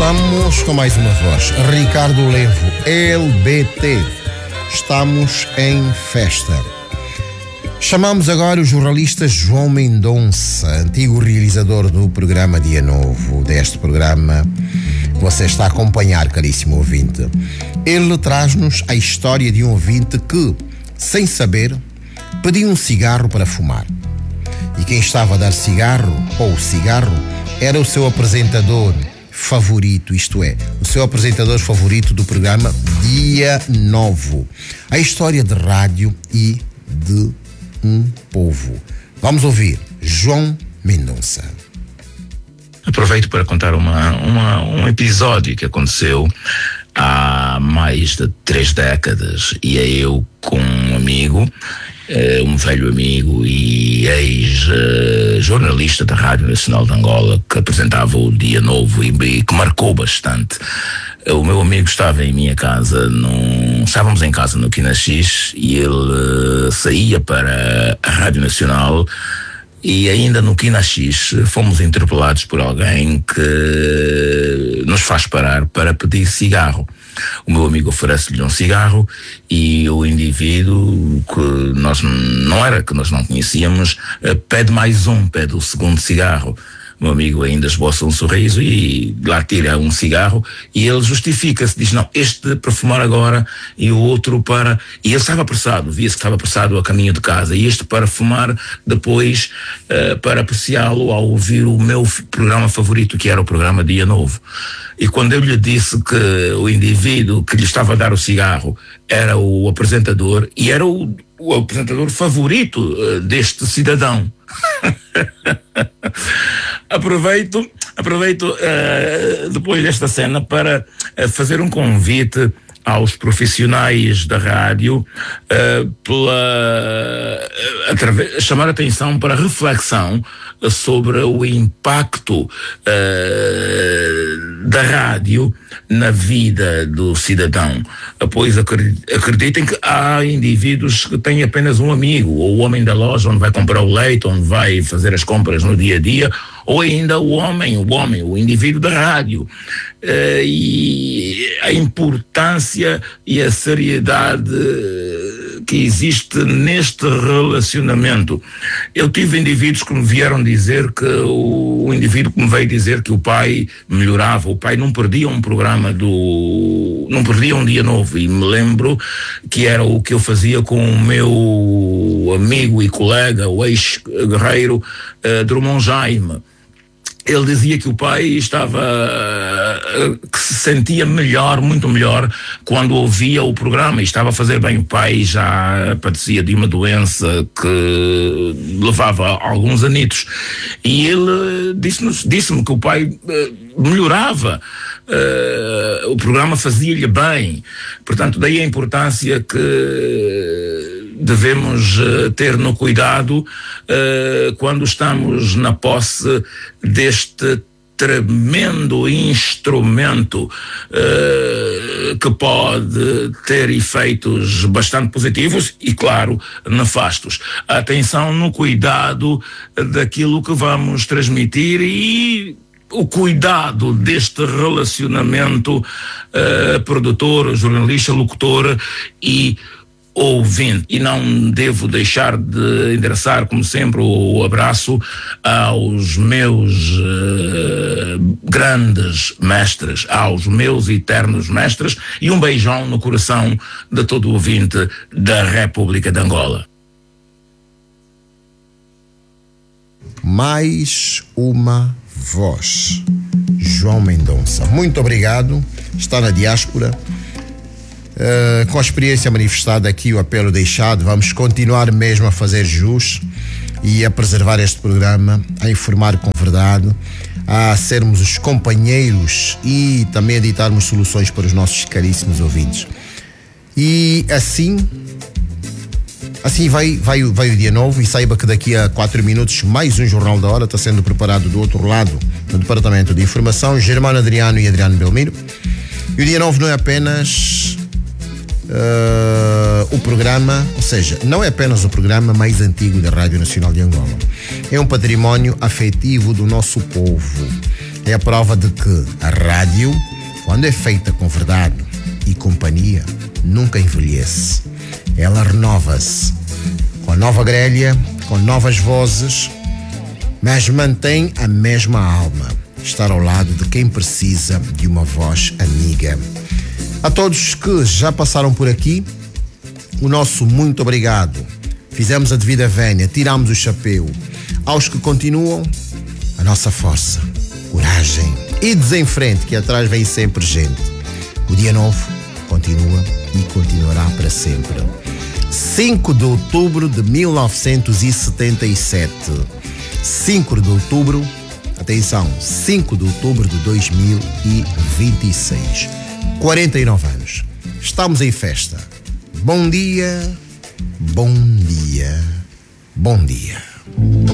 Voltamos com mais uma voz. Ricardo Levo, LBT. Estamos em festa. Chamamos agora o jornalista João Mendonça, antigo realizador do programa Dia Novo. Deste programa você está a acompanhar, caríssimo ouvinte. Ele traz-nos a história de um ouvinte que, sem saber, pediu um cigarro para fumar. E quem estava a dar cigarro, ou cigarro, era o seu apresentador favorito, isto é, o seu apresentador favorito do programa Dia Novo. A história de rádio e de um povo. Vamos ouvir João Mendonça. Aproveito para contar um episódio que aconteceu há mais de 3 décadas. E é eu com um amigo, um velho amigo e ex-jornalista da Rádio Nacional de Angola, que apresentava o Dia Novo e que marcou bastante. O meu amigo estava em minha casa, estávamos em casa no Quinaxis, e ele saía para a Rádio Nacional, e ainda no Quinaxis fomos interpelados por alguém que nos faz parar para pedir cigarro. O meu amigo oferece-lhe um cigarro e o indivíduo, que nós não conhecíamos, pede o segundo cigarro. O meu amigo ainda esboça um sorriso e lá tira um cigarro e ele justifica-se, diz: não, este para fumar agora e o outro para... E ele estava apressado, via-se que estava apressado a caminho de casa, e este para fumar depois, para apreciá-lo ao ouvir o meu programa favorito, que era o programa Dia Novo. E quando eu lhe disse que o indivíduo que lhe estava a dar o cigarro era o apresentador, e era o apresentador favorito deste cidadão. Aproveito depois desta cena para fazer um convite aos profissionais da rádio, chamar a atenção para a reflexão sobre o impacto da rádio na vida do cidadão. Pois acreditem que há indivíduos que têm apenas um amigo, ou o homem da loja onde vai comprar o leite, onde vai fazer as compras no dia a dia, ou ainda o indivíduo da rádio. E a importância e a seriedade que existe neste relacionamento. Eu tive indivíduos que me vieram dizer que o indivíduo que me veio dizer que o pai melhorava, o pai não perdia um programa não perdia um Dia Novo, e me lembro que era o que eu fazia com o meu amigo e colega, o ex-guerreiro Drummond Jaime. Ele dizia que o pai que se sentia melhor, muito melhor, quando ouvia o programa e estava a fazer bem. O pai já padecia de uma doença que levava alguns anitos. E ele disse-me que o pai melhorava, o programa fazia-lhe bem. Portanto, daí a importância que devemos ter no cuidado quando estamos na posse deste tremendo instrumento que pode ter efeitos bastante positivos e, claro, nefastos. Atenção no cuidado daquilo que vamos transmitir e o cuidado deste relacionamento produtor, jornalista, locutor e ouvinte. E não devo deixar de endereçar, como sempre, o abraço aos meus grandes mestres, aos meus eternos mestres, e um beijão no coração de todo o ouvinte da República de Angola. Mais uma voz. João Mendonça, muito obrigado. Está na diáspora. Com a experiência manifestada aqui, o apelo deixado, vamos continuar mesmo a fazer jus e a preservar este programa, a informar com verdade, a sermos os companheiros e também a ditarmos soluções para os nossos caríssimos ouvintes. E assim vai o Dia Novo, e saiba que daqui a 4 minutos mais um Jornal da Hora está sendo preparado do outro lado, no Departamento de Informação, Germano Adriano e Adriano Belmiro. E o Dia Novo não é apenas o programa, ou seja, não é apenas o programa mais antigo da Rádio Nacional de Angola. É um património afetivo do nosso povo. É a prova de que a rádio, quando é feita com verdade e companhia, nunca envelhece. Ela renova-se com nova grelha, com novas vozes, mas mantém a mesma alma, estar ao lado de quem precisa de uma voz amiga. A todos que já passaram por aqui, o nosso muito obrigado. Fizemos a devida vénia, tiramos o chapéu. Aos que continuam, a nossa força, coragem. Ides em frente, que atrás vem sempre gente. O dia novo continua e continuará para sempre. 5 de outubro de 1977. 5 de outubro, atenção, 5 de outubro de 2026. 49 anos. Estamos em festa. Bom dia, bom dia, bom dia.